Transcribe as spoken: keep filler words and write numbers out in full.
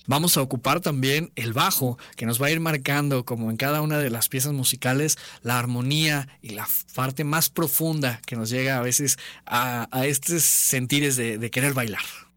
vamos a ocupar también el bajo, que nos va a ir marcando, como en cada una de las piezas musicales, la armonía y la parte más profunda que nos llega a veces a, a estos sentires de, de querer bailar.